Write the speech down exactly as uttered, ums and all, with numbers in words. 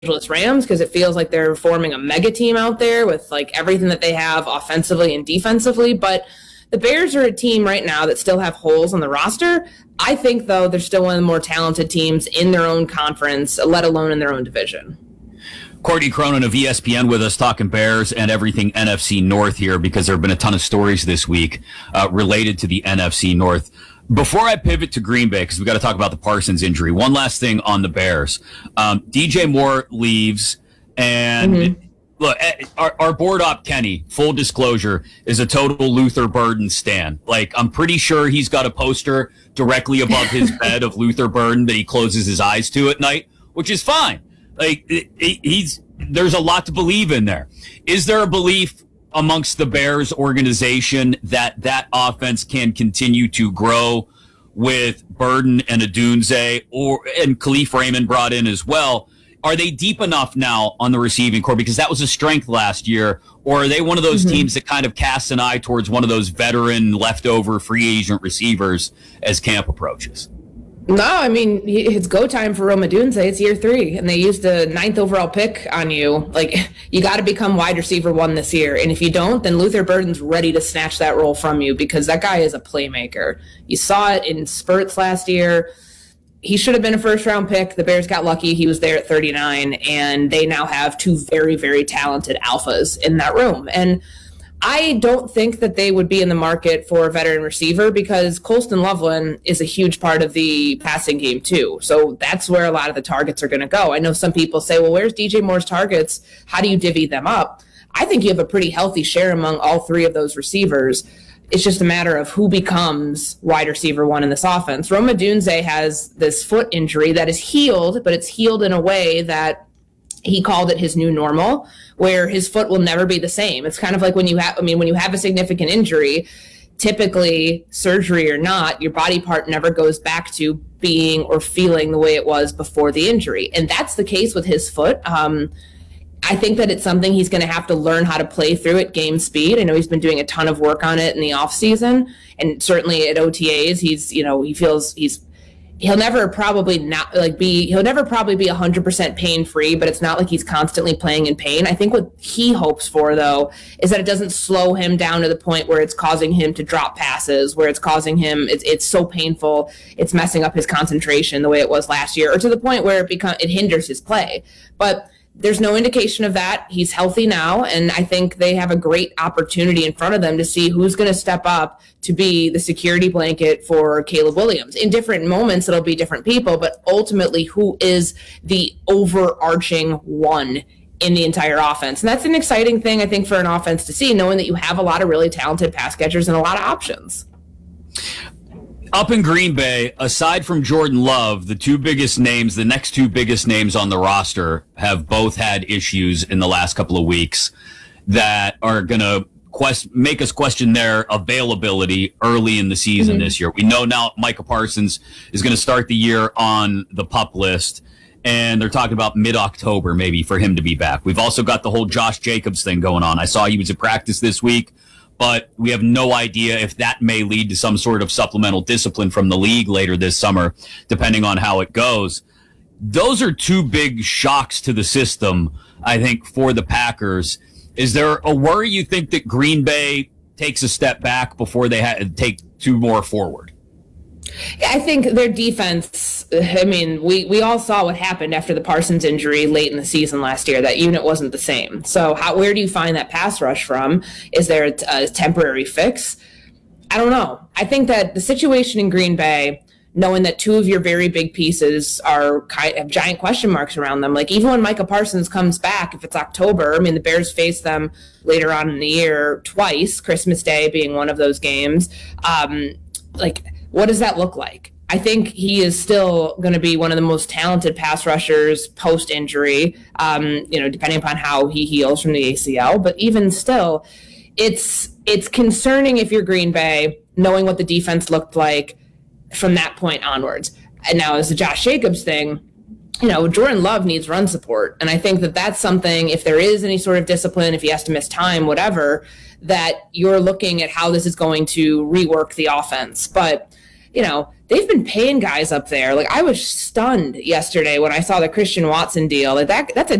Angeles Rams because it feels like they're forming a mega team out there with like everything that they have offensively and defensively. But the Bears are a team right now that still have holes on the roster. I think, though, they're still one of the more talented teams in their own conference, let alone in their own division. Courtney Cronin of E S P N with us talking Bears and everything N F C North here because there have been a ton of stories this week uh, related to the N F C North. Before I pivot to Green Bay, because we've got to talk about the Parsons injury, one last thing on the Bears. Um, D J Moore leaves, and mm-hmm. look, our, our board op, Kenny, full disclosure, is a total Luther Burden stan. Like, I'm pretty sure he's got a poster directly above his bed of Luther Burden that he closes his eyes to at night, which is fine. Like, it, it, he's there's a lot to believe in there. Is there a belief amongst the Bears organization that that offense can continue to grow with Burden and Odunze, or and Khalif Raymond brought in as well? Are they deep enough now on the receiving core? Because that was a strength last year. Or are they one of those mm-hmm. teams that kind of casts an eye towards one of those veteran leftover free agent receivers as camp approaches? No, I mean, it's go time for Rome Odunze. It's year three, and they used a ninth overall pick on you. Like, you got to become wide receiver one this year. And if you don't, then Luther Burden's ready to snatch that role from you because that guy is a playmaker. You saw it in spurts last year. He should have been a first-round pick. The Bears got lucky. He was there at thirty-nine, and they now have two very, very talented alphas in that room. And I don't think that they would be in the market for a veteran receiver because Colston Loveland is a huge part of the passing game too. So that's where a lot of the targets are going to go. I know some people say, well, where's D J Moore's targets? How do you divvy them up? I think you have a pretty healthy share among all three of those receivers. It's just a matter of who becomes wide receiver one in this offense. Rome Odunze has this foot injury that is healed, but it's healed in a way that he called it his new normal, where his foot will never be the same. It's kind of like when you have, I mean, when you have a significant injury, typically surgery or not, your body part never goes back to being or feeling the way it was before the injury. And that's the case with his foot. Um, I think that it's something he's going to have to learn how to play through at game speed. I know he's been doing a ton of work on it in the off season, and certainly at O T As, he's, you know, he feels he's, He'll never probably not like be, he'll never probably be one hundred percent pain free, but it's not like he's constantly playing in pain. I think what he hopes for, though, is that it doesn't slow him down to the point where it's causing him to drop passes, where it's causing him, it's, it's so painful, it's messing up his concentration the way it was last year, or to the point where it become, it hinders his play. But there's no indication of that. He's healthy now, and I think they have a great opportunity in front of them to see who's going to step up to be the security blanket for Caleb Williams. In different moments, it'll be different people, but ultimately, who is the overarching one in the entire offense? And that's an exciting thing, I think, for an offense to see, knowing that you have a lot of really talented pass catchers and a lot of options. Up in Green Bay, aside from Jordan Love, the two biggest names, the next two biggest names on the roster have both had issues in the last couple of weeks that are going to quest- make us question their availability early in the season mm-hmm. this year. We know now Micah Parsons is going to start the year on the PUP list, and they're talking about mid-October maybe for him to be back. We've also got the whole Josh Jacobs thing going on. I saw he was at practice this week, but we have no idea if that may lead to some sort of supplemental discipline from the league later this summer, depending on how it goes. Those are two big shocks to the system, I think, for the Packers. Is there a worry you think that Green Bay takes a step back before they ha- take two more forward? Yeah, I think their defense, I mean, we, we all saw what happened after the Parsons injury late in the season last year. That unit wasn't the same. So how, where do you find that pass rush from? Is there a, a temporary fix? I don't know. I think that the situation in Green Bay, knowing that two of your very big pieces are kind have giant question marks around them. Like, even when Micah Parsons comes back, if it's October, I mean, the Bears face them later on in the year twice, Christmas Day being one of those games. Um, like, what does that look like? I think he is still going to be one of the most talented pass rushers post-injury, um, you know, depending upon how he heals from the A C L. But even still, it's it's concerning if you're Green Bay, knowing what the defense looked like from that point onwards. And now as the Josh Jacobs thing, you know, Jordan Love needs run support. And I think that that's something, if there is any sort of discipline, if he has to miss time, whatever, that you're looking at how this is going to rework the offense. But you know, they've been paying guys up there. Like, I was stunned yesterday when I saw the Christian Watson deal. Like that, that's a